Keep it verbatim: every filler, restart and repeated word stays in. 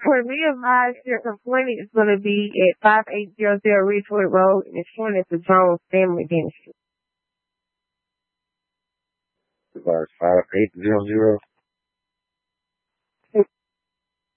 For me, my your complaint is going to be at five eight zero zero Ridgewood Road, and it's showing as the Jones Family Dentistry. Device five eight zero zero.